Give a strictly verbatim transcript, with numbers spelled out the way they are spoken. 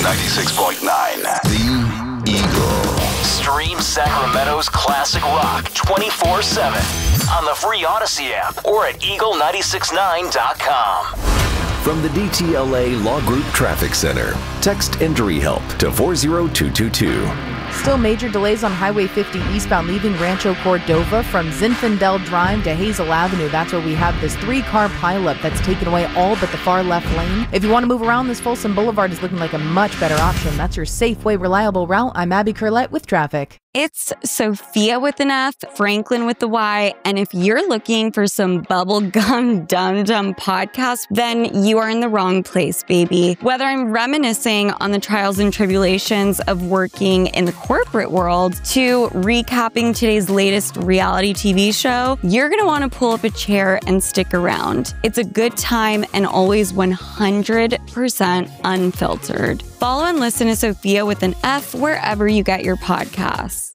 ninety-six point nine. The Eagle. Stream Sacramento's classic rock twenty-four seven on the free Odyssey app or at eagle nine six nine dot com. From the D T L A Law Group Traffic Center, text injury help to four zero two two two. Still major delays on Highway fifty eastbound leaving Rancho Cordova from Zinfandel Drive to Hazel Avenue. That's where we have this three-car pileup that's taken away all but the far left lane. If you want to move around, this Folsom Boulevard is looking like a much better option. That's your Safeway reliable route. I'm Abby Curlette with traffic. It's Sophia with an F, Franklin with the Y, and if you're looking for some bubblegum dum-dum podcast, then you are in the wrong place, baby. Whether I'm reminiscing on the trials and tribulations of working in the corporate world to recapping today's latest reality T V show, you're going to want to pull up a chair and stick around. It's a good time and always one hundred percent unfiltered. Follow and listen to Sophia with an F wherever you get your podcasts.